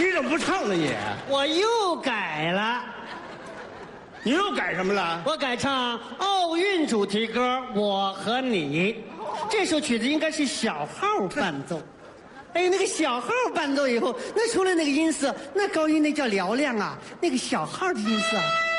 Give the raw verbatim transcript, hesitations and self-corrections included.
你怎么不唱呢你？ 我又改了， 你又改什么了？ 我改唱奥运主题歌《我和你》。这首曲子应该是小号伴奏。哎，那个小号伴奏以后，那出来那个音色，那高音那叫嘹亮啊，那个小号的音色